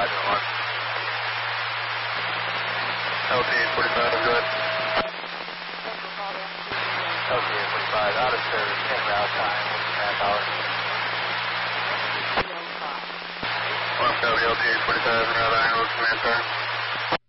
doing 1. LTA 45, go ahead. LTA 45, out of service, en route time, what's the man power? 170 LTA 45, en route time, what's the man time?